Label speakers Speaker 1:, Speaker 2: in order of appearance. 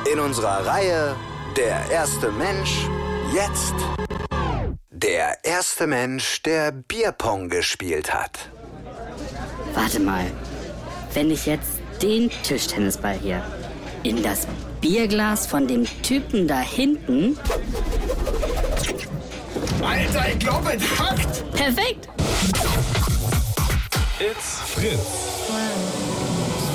Speaker 1: In unserer Reihe Der erste Mensch, jetzt der erste Mensch, der Bierpong gespielt hat.
Speaker 2: Warte mal, wenn ich jetzt den Tischtennisball hier in das Bierglas von dem Typen da hinten...
Speaker 3: Alter, ich glaube, es hackt!
Speaker 2: Perfekt!
Speaker 4: It's Fritz.